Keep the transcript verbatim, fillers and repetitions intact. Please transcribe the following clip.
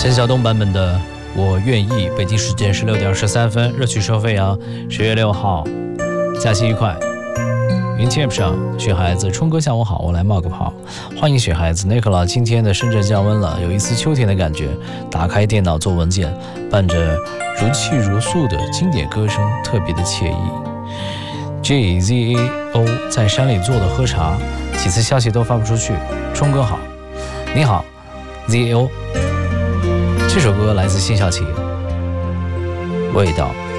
陈晓东版本的《我愿意》，北京时间十六点十三分，热曲收费啊！十月六号，假期愉快。云天上，雪孩子，冲哥下午好，我来冒个泡。欢迎雪孩子 Nicola， 今天的深圳降温了，有一丝秋天的感觉。打开电脑做文件，伴着如泣如诉的经典歌声，特别的惬意。J Z A O 在山里坐的喝茶，几次消息都发不出去。冲哥好，你好 Z A O。这首歌来自辛晓琪，味道。